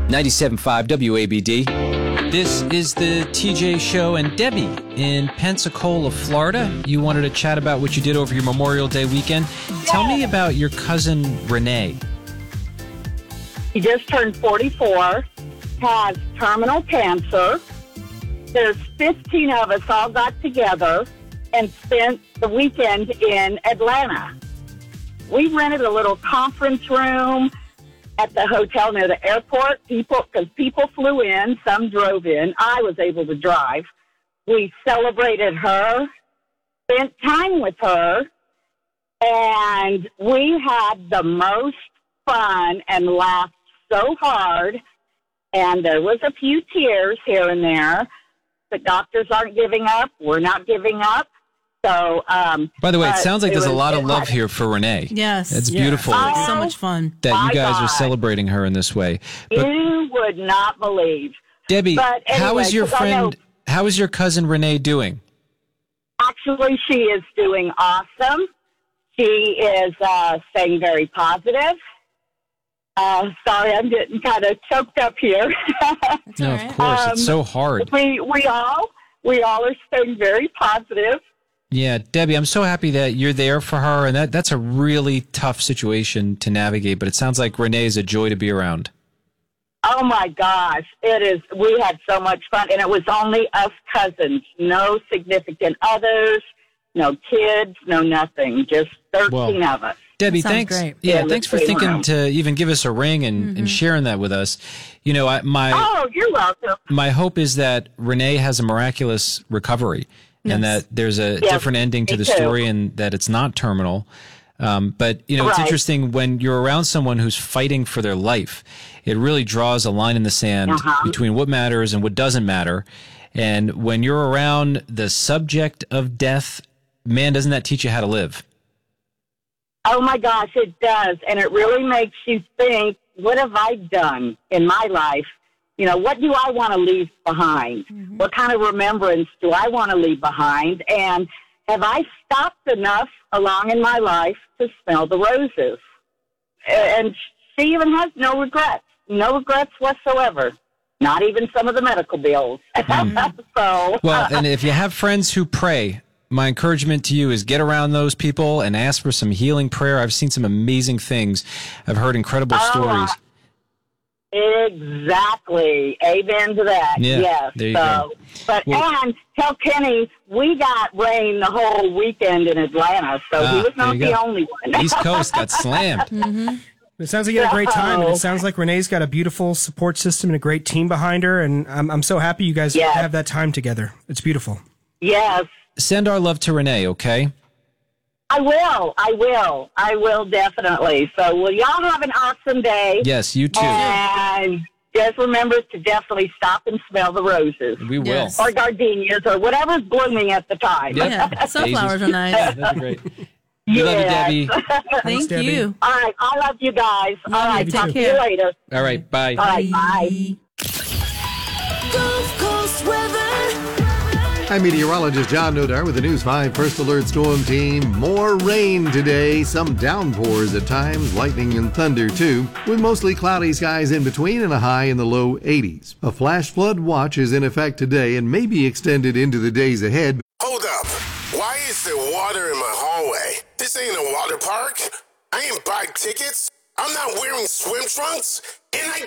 97.5 WABD. This is the TJ Show, and Debbie in Pensacola, Florida. You wanted to chat about what you did over your Memorial Day weekend. Tell me about your cousin Renee. He just turned 44, has terminal cancer. There's 15 of us all got together and spent the weekend in Atlanta. We rented a little conference room at the hotel near the airport. Because people flew in, some drove in. I was able to drive. We celebrated her, spent time with her, and we had the most fun and laughed so hard. And there was a few tears here and there. The doctors aren't giving up. We're not giving up. So, by the way, it sounds like there's a lot of love here for Renee. Yes. It's beautiful So much fun. that you guys are celebrating her in this way. But, you would not believe. Debbie, But anyway, how is your friend, how is your cousin Renee doing? Actually, she is doing awesome. She is staying very positive. Sorry, I'm getting kind of choked up here. No, of course. It's so hard. We all are staying very positive. Yeah, Debbie, I'm so happy that you're there for her, and that's a really tough situation to navigate, but it sounds like Renee is a joy to be around. Oh, my gosh. It is. We had so much fun, and it was only us cousins. No significant others, no kids, no nothing. Just 13 of us. Debbie, Sounds thanks. great. Yeah, thanks for thinking to even give us a ring and sharing that with us. You know, you're welcome. My hope is that Renee has a miraculous recovery and that there's a different ending to the story and that it's not terminal. But, you know, it's interesting when you're around someone who's fighting for their life, it really draws a line in the sand between what matters and what doesn't matter. And when you're around the subject of death, man, doesn't that teach you how to live? Oh, my gosh, it does. And it really makes you think, what have I done in my life? You know, what do I want to leave behind? What kind of remembrance do I want to leave behind? And have I stopped enough along in my life to smell the roses? And she even has no regrets whatsoever. Not even some of the medical bills. So, well, and if you have friends who pray, my encouragement to you is get around those people and ask for some healing prayer. I've seen some amazing things. I've heard incredible stories. Exactly. Amen to that. Yeah, yes. there you go. But and tell Kenny, we got rain the whole weekend in Atlanta, so he was not the only one. East Coast got slammed. It sounds like you had a great time, and it sounds like Renee's got a beautiful support system and a great team behind her, and I'm so happy you guys have that time together. It's beautiful. Yes. Send our love to Renee, okay? I will definitely. So will y'all have an awesome day. Yes, you too. And just remember to definitely stop and smell the roses. We will. Yes. Or gardenias or whatever's blooming at the time. Yep. Yeah, sunflowers are nice. Yeah, that's great. We love you, Debbie. Thank Debbie. you. All right. I love you guys. All right. you Talk too. to you later. All right, bye. All right. Bye. Gulf Coast weather. I'm meteorologist John Nodar with the News 5 First Alert Storm Team. More rain today, some downpours at times, lightning and thunder too, with mostly cloudy skies in between and a high in the low 80s. A flash flood watch is in effect today and may be extended into the days ahead. Hold up. Why is there water in my hallway? This ain't a water park. I ain't buy tickets. I'm not wearing swim trunks. And I